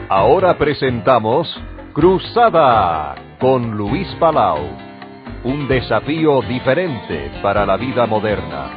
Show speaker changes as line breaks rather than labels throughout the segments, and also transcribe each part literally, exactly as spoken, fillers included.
Ahora presentamos Cruzada con Luis Palau, un desafío diferente para la vida moderna.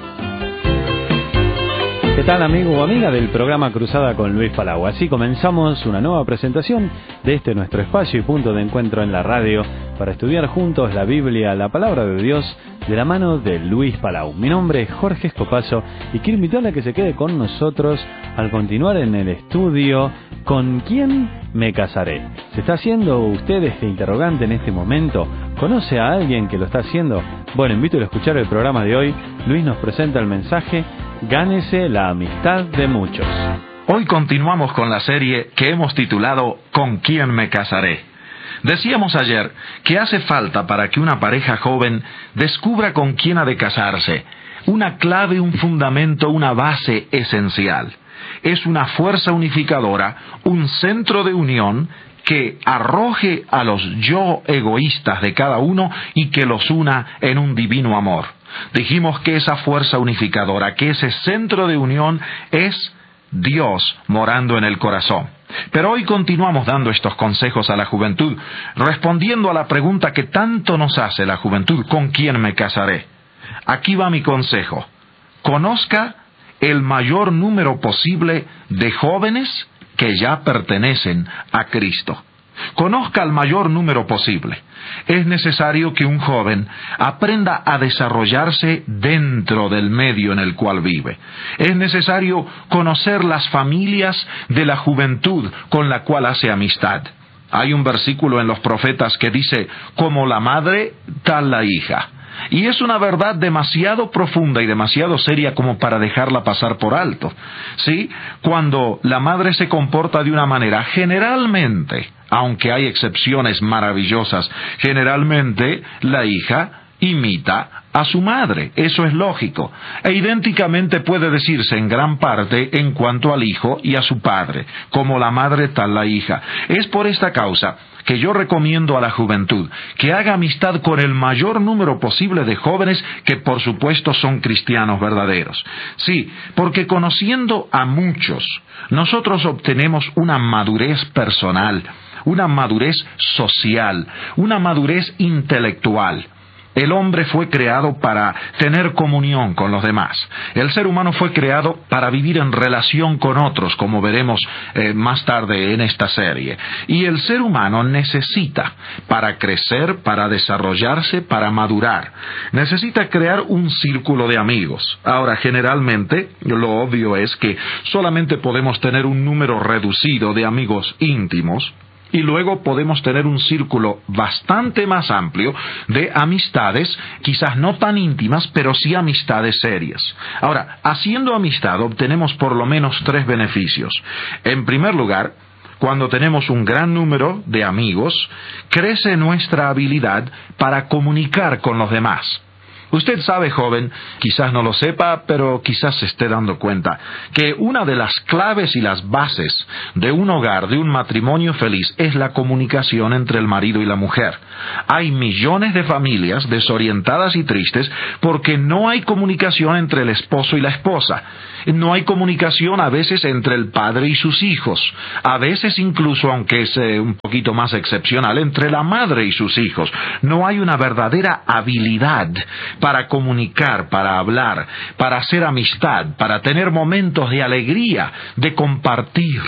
¿Qué tal, amigo o amiga del programa Cruzada con Luis Palau? Así comenzamos una nueva presentación de este nuestro espacio y punto de encuentro en la radio para estudiar juntos la Biblia, la Palabra de Dios, de la mano de Luis Palau. Mi nombre es Jorge Escopazo y quiero invitarle a que se quede con nosotros al continuar en el estudio ¿Con quién me casaré? ¿Se está haciendo usted este interrogante en este momento? ¿Conoce a alguien que lo está haciendo? Bueno, invito a escuchar el programa de hoy. Luis nos presenta el mensaje Gánese la amistad de muchos.
Hoy continuamos con la serie que hemos titulado ¿Con quién me casaré? Decíamos ayer que hace falta para que una pareja joven descubra con quién ha de casarse una clave, un fundamento, una base esencial. Es una fuerza unificadora, un centro de unión que arroje a los yo egoístas de cada uno y que los una en un divino amor. Dijimos que esa fuerza unificadora, que ese centro de unión es Dios morando en el corazón. Pero hoy continuamos dando estos consejos a la juventud, respondiendo a la pregunta que tanto nos hace la juventud: ¿con quién me casaré? Aquí va mi consejo: conozca el mayor número posible de jóvenes que ya pertenecen a Cristo. Conozca el mayor número posible. Es necesario que un joven aprenda a desarrollarse dentro del medio en el cual vive. Es necesario conocer las familias de la juventud con la cual hace amistad. Hay un versículo en los profetas que dice: como la madre, tal la hija. Y es una verdad demasiado profunda y demasiado seria como para dejarla pasar por alto. ¿Sí? Cuando la madre se comporta de una manera, generalmente, aunque hay excepciones maravillosas, generalmente la hija imita a su madre. Eso es lógico. E idénticamente puede decirse en gran parte en cuanto al hijo y a su padre. Como la madre, tal la hija. Es por esta causa que yo recomiendo a la juventud que haga amistad con el mayor número posible de jóvenes que por supuesto son cristianos verdaderos. Sí, porque conociendo a muchos, nosotros obtenemos una madurez personal, una madurez social, una madurez intelectual. El hombre fue creado para tener comunión con los demás. El ser humano fue creado para vivir en relación con otros, como veremos eh, más tarde en esta serie. Y el ser humano necesita, para crecer, para desarrollarse, para madurar, necesita crear un círculo de amigos. Ahora, generalmente, lo obvio es que solamente podemos tener un número reducido de amigos íntimos, y luego podemos tener un círculo bastante más amplio de amistades, quizás no tan íntimas, pero sí amistades serias. Ahora, haciendo amistad obtenemos por lo menos tres beneficios. En primer lugar, cuando tenemos un gran número de amigos, crece nuestra habilidad para comunicar con los demás. Usted sabe, joven, quizás no lo sepa, pero quizás se esté dando cuenta, que una de las claves y las bases de un hogar, de un matrimonio feliz, es la comunicación entre el marido y la mujer. Hay millones de familias desorientadas y tristes porque no hay comunicación entre el esposo y la esposa. No hay comunicación a veces entre el padre y sus hijos. A veces incluso, aunque es eh, un poquito más excepcional, entre la madre y sus hijos. No hay una verdadera habilidad para comunicar, para hablar, para hacer amistad, para tener momentos de alegría, de compartir.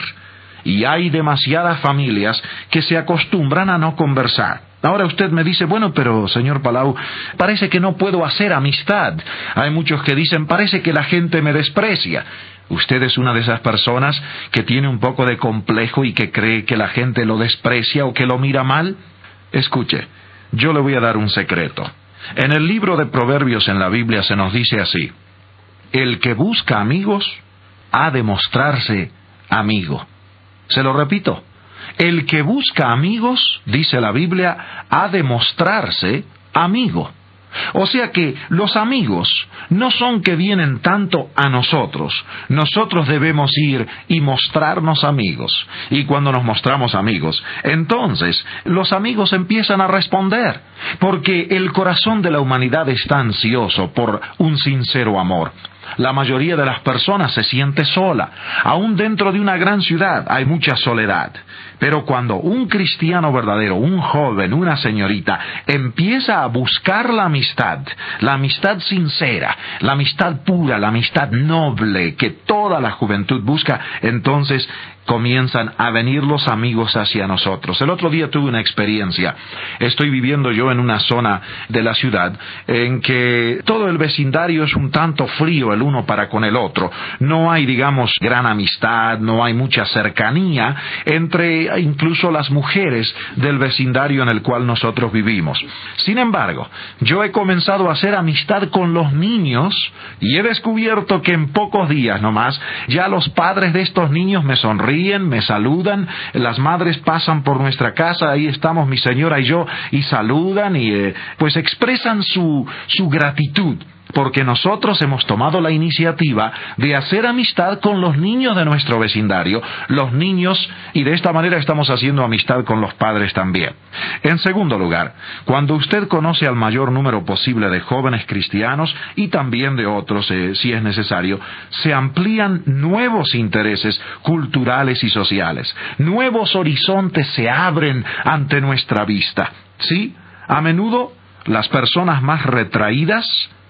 Y hay demasiadas familias que se acostumbran a no conversar. Ahora usted me dice: bueno, pero señor Palau, parece que no puedo hacer amistad. Hay muchos que dicen: parece que la gente me desprecia. ¿Usted es una de esas personas que tiene un poco de complejo y que cree que la gente lo desprecia o que lo mira mal? Escuche, yo le voy a dar un secreto. En el libro de Proverbios en la Biblia se nos dice así: el que busca amigos ha de mostrarse amigo. Se lo repito: el que busca amigos, dice la Biblia, ha de mostrarse amigo. O sea que los amigos no son que vienen tanto a nosotros. Nosotros debemos ir y mostrarnos amigos. Y cuando nos mostramos amigos, entonces los amigos empiezan a responder. Porque el corazón de la humanidad está ansioso por un sincero amor. La mayoría de las personas se siente sola. Aún dentro de una gran ciudad hay mucha soledad. Pero cuando un cristiano verdadero, un joven, una señorita, empieza a buscar la amistad, la amistad sincera, la amistad pura, la amistad noble que toda la juventud busca, entonces comienzan a venir los amigos hacia nosotros. El otro día tuve una experiencia. Estoy viviendo yo en una zona de la ciudad en que todo el vecindario es un tanto frío el uno para con el otro. No hay, digamos, gran amistad, no hay mucha cercanía entre incluso las mujeres del vecindario en el cual nosotros vivimos. Sin embargo, yo he comenzado a hacer amistad con los niños y he descubierto que en pocos días nomás ya los padres de estos niños me sonríen, me saludan, las madres pasan por nuestra casa, ahí estamos mi señora y yo, y saludan y eh, pues expresan su, su gratitud, porque nosotros hemos tomado la iniciativa de hacer amistad con los niños de nuestro vecindario, los niños, y de esta manera estamos haciendo amistad con los padres también. En segundo lugar, cuando usted conoce al mayor número posible de jóvenes cristianos y también de otros, eh, si es necesario, se amplían nuevos intereses culturales y sociales. Nuevos horizontes se abren ante nuestra vista. ¿Sí? A menudo, las personas más retraídas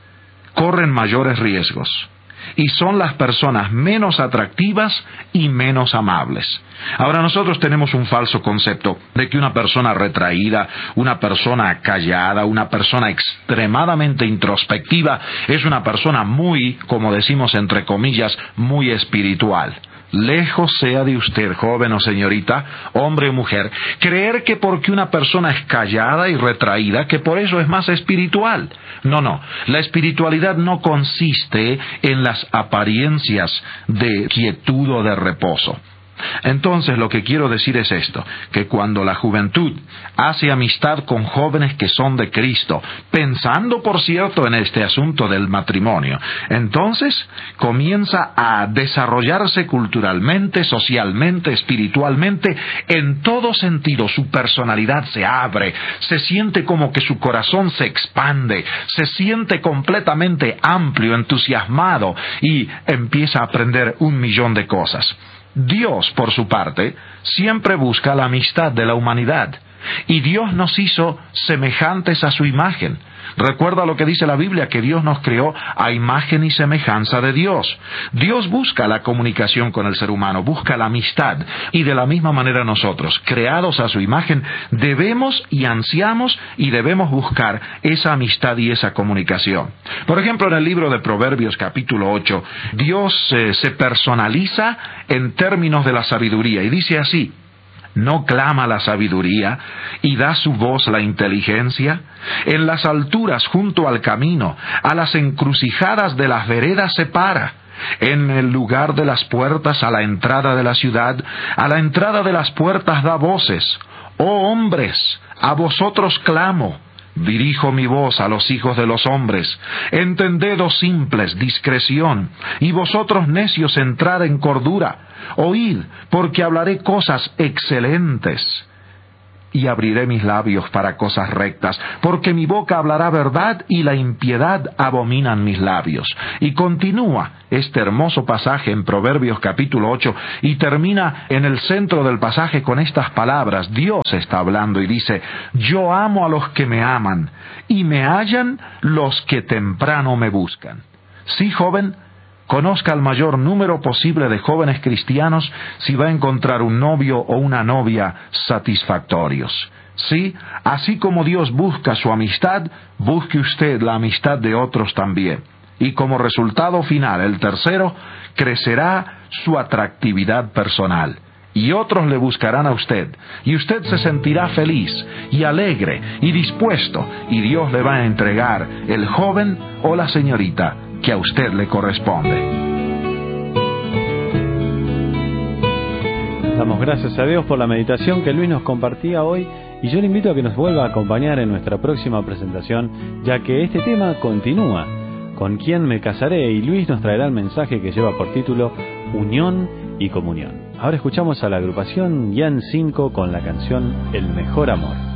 corren mayores riesgos y son las personas menos atractivas y menos amables. Ahora, nosotros tenemos un falso concepto de que una persona retraída, una persona callada, una persona extremadamente introspectiva es una persona muy, como decimos entre comillas, muy espiritual. Lejos sea de usted, joven o señorita, hombre o mujer, creer que porque una persona es callada y retraída, que por eso es más espiritual. No, no. La espiritualidad no consiste en las apariencias de quietud o de reposo. Entonces, lo que quiero decir es esto, que cuando la juventud hace amistad con jóvenes que son de Cristo, pensando, por cierto, en este asunto del matrimonio, entonces comienza a desarrollarse culturalmente, socialmente, espiritualmente, en todo sentido. Su personalidad se abre, se siente como que su corazón se expande, se siente completamente amplio, entusiasmado y empieza a aprender un millón de cosas. Dios, por su parte, siempre busca la amistad de la humanidad, y Dios nos hizo semejantes a su imagen. Recuerda lo que dice la Biblia, que Dios nos creó a imagen y semejanza de Dios. Dios busca la comunicación con el ser humano, busca la amistad, y de la misma manera nosotros, creados a su imagen, debemos y ansiamos y debemos buscar esa amistad y esa comunicación. Por ejemplo, en el libro de Proverbios capítulo ocho, Dios eh, se personaliza en términos de la sabiduría, y dice así: ¿no clama la sabiduría y da su voz la inteligencia? En las alturas junto al camino, a las encrucijadas de las veredas se para. En el lugar de las puertas a la entrada de la ciudad, a la entrada de las puertas da voces. Oh hombres, a vosotros clamo. Dirijo mi voz a los hijos de los hombres. Entended, oh simples, discreción, y vosotros necios entrad en cordura. Oíd, porque hablaré cosas excelentes, y abriré mis labios para cosas rectas, porque mi boca hablará verdad y la impiedad abominan mis labios. Y continúa este hermoso pasaje en Proverbios capítulo ocho y termina en el centro del pasaje con estas palabras. Dios está hablando y dice: yo amo a los que me aman y me hallan los que temprano me buscan. Sí, joven, conozca el mayor número posible de jóvenes cristianos si va a encontrar un novio o una novia satisfactorios. Sí, así como Dios busca su amistad, busque usted la amistad de otros también. Y como resultado final, el tercero, crecerá su atractividad personal. Y otros le buscarán a usted, y usted se sentirá feliz y alegre y dispuesto, y Dios le va a entregar el joven o la señorita que a usted le corresponde.
Damos gracias a Dios por la meditación que Luis nos compartía hoy, y yo le invito a que nos vuelva a acompañar en nuestra próxima presentación, ya que este tema continúa. ¿Con quién me casaré? Y Luis nos traerá el mensaje que lleva por título Unión y Comunión. Ahora escuchamos a la agrupación Yan cinco con la canción El Mejor Amor.